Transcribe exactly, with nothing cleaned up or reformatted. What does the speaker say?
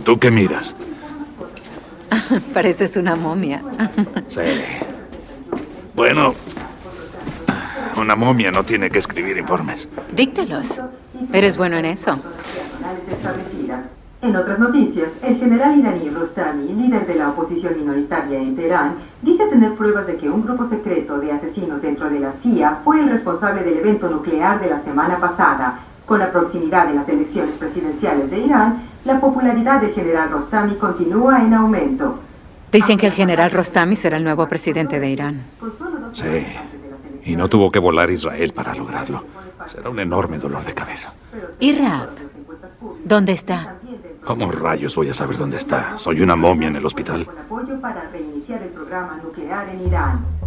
¿Tú qué miras? Pareces una momia. Sí. Bueno, una momia no tiene que escribir informes. Díctalos. Eres bueno en eso. En otras noticias, el general iraní Rostami, líder de la oposición minoritaria en Teherán, dice tener pruebas de que un grupo secreto de asesinos dentro de la C I A fue el responsable del evento nuclear de la semana pasada. Con la proximidad de las elecciones presidenciales de Irán, la popularidad del general Rostami continúa en aumento. Dicen que el general Rostami será el nuevo presidente de Irán. Sí, y no tuvo que volar a Israel para lograrlo. Será un enorme dolor de cabeza. ¿Y Raab? ¿Dónde está? ¿Cómo rayos voy a saber dónde está? Soy una momia en el hospital. Con apoyo para reiniciar el programa nuclear en Irán.